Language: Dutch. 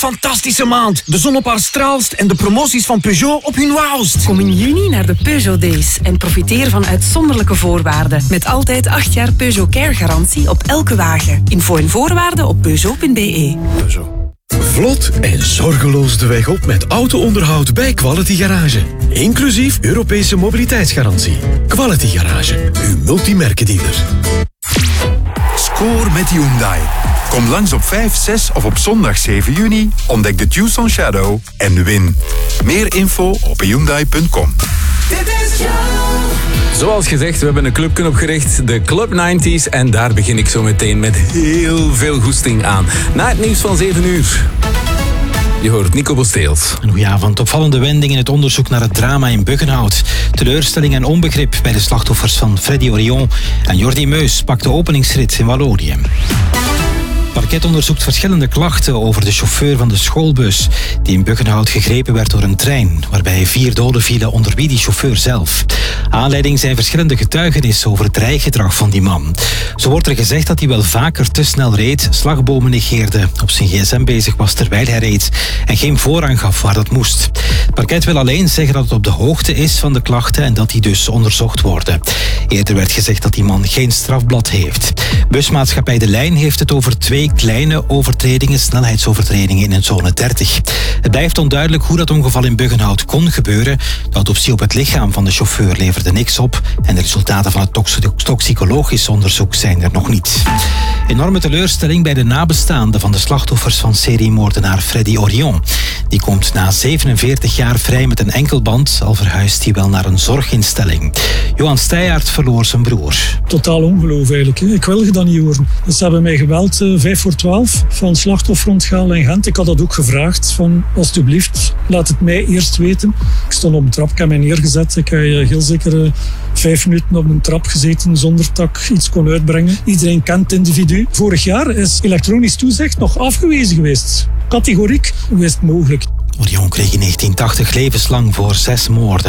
fantastische maand. De zon op haar straalst en de promoties van Peugeot op hun wauwst. Kom in juni naar de Peugeot Days en profiteer van uitzonderlijke voorwaarden. Met altijd 8 jaar Peugeot Care garantie op elke wagen. Info en voorwaarden op Peugeot.be. Peugeot. Vlot en zorgeloos de weg op met auto-onderhoud bij Quality Garage. Inclusief Europese mobiliteitsgarantie. Quality Garage, uw multimerkendealer. Score met Hyundai. Kom langs op 5, 6 of op zondag 7 juni. Ontdek de Tucson Shadow en win. Meer info op Hyundai.com. Zoals gezegd, we hebben een clubje opgericht, de Club 90s. En daar begin ik zo meteen met heel veel goesting aan. Na het nieuws van 7 uur. Je hoort Nico Bosteels. Een goeie avond. Opvallende wending in het onderzoek naar het drama in Buggenhout. Teleurstelling en onbegrip bij de slachtoffers van Freddy Orion. En Jordi Meus pakt de openingsrit in Wallonië. Parket onderzoekt verschillende klachten over de chauffeur van de schoolbus die in Buggenhout gegrepen werd door een trein, waarbij 4 doden vielen, onder wie die chauffeur zelf. Aanleiding zijn verschillende getuigenissen over het rijgedrag van die man. Zo wordt er gezegd dat hij wel vaker te snel reed, slagbomen negeerde, op zijn gsm bezig was terwijl hij reed en geen voorrang gaf waar dat moest. Het parket wil alleen zeggen dat het op de hoogte is van de klachten en dat die dus onderzocht worden. Eerder werd gezegd dat die man geen strafblad heeft. Busmaatschappij De Lijn heeft het over 2 kleine overtredingen, snelheidsovertredingen in een zone 30. Het blijft onduidelijk hoe dat ongeval in Buggenhout kon gebeuren. De autopsie op het lichaam van de chauffeur leverde niks op en de resultaten van het toxicologisch onderzoek zijn er nog niet. Enorme teleurstelling bij de nabestaanden van de slachtoffers van seriemoordenaar Freddy Orion. Die komt na 47 jaar vrij met een enkelband, al verhuist hij wel naar een zorginstelling. Johan Steijaert verloor zijn broer. Totaal ongeloof eigenlijk. Ik wilde dat niet horen. Ze hebben mij gebeld 5:12 van het slachtoffer ontgaan in Gent. Ik had dat ook gevraagd van alsjeblieft, laat het mij eerst weten. Ik stond op een trap, ik heb mij neergezet. Ik heb heel zeker 5 minuten op een trap gezeten zonder dat ik iets kon uitbrengen. Iedereen kent het individu. Vorig jaar is elektronisch toezicht nog afgewezen geweest. Categoriek. Hoe is het mogelijk? Orion kreeg in 1980 levenslang voor 6 moorden.